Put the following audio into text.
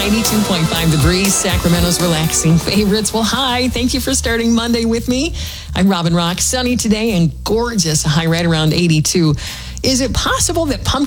92.5 The Breeze, Sacramento's relaxing favorites. Well, hi. Thank you for starting Monday with me. I'm Robin Rock. Sunny today and gorgeous. A high right around 82. Is it possible that pumpkin